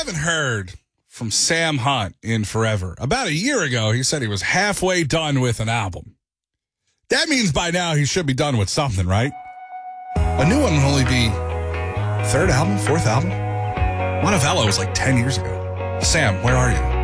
haven't heard from Sam Hunt in forever. About a year ago, he said he was halfway done with an album. That means by now he should be done with something, right? A new one will only be third album, fourth album. Montevello was like 10 years ago. Sam, where are you?